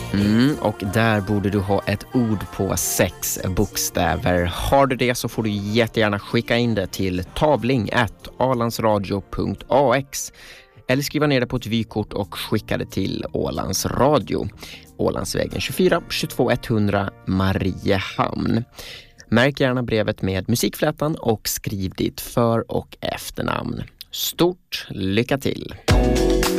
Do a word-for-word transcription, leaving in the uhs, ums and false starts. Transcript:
Mm, och där borde du ha ett ord på sex bokstäver. Har du det så får du jättegärna skicka in det till tavling at alandsradio punkt a x eller skriva ner det på ett vykort och skicka det till Ålands Radio. Ålandsvägen tjugofyra tjugotvå etthundra Mariehamn. Märk gärna brevet med musikflätan och skriv ditt för- och efternamn. Stort lycka till!